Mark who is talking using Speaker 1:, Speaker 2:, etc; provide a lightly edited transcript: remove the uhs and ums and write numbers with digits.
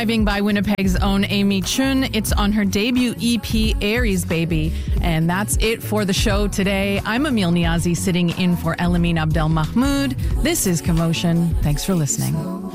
Speaker 1: Driving by Winnipeg's own Amy Chun. It's on her debut EP, Aries Baby. And that's it for the show today. I'm Emil Niazi sitting in for Elamine Abdel Mahmoud. This is Commotion. Thanks for listening.